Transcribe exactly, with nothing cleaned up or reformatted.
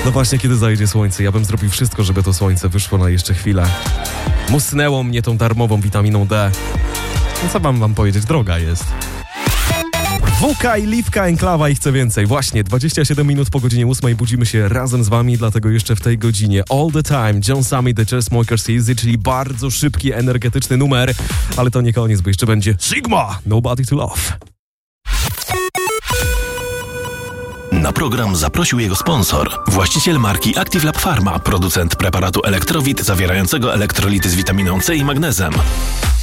No właśnie, kiedy zajdzie słońce, ja bym zrobił wszystko, żeby to słońce wyszło na jeszcze chwilę. Musnęło mnie tą darmową witaminą D. No co mam wam powiedzieć, droga jest. W K i Liwka, Enklawa i chcę więcej. Właśnie, dwadzieścia siedem minut po godzinie ósmej budzimy się razem z wami, dlatego jeszcze w tej godzinie All the Time, John Summit, The Chainsmokers Easy, czyli bardzo szybki, energetyczny numer, ale to nie koniec, bo jeszcze będzie Sigma, Nobody to Love. Na program zaprosił jego sponsor, właściciel marki Active Lab Pharma, producent preparatu Elektrowit zawierającego elektrolity z witaminą C i magnezem.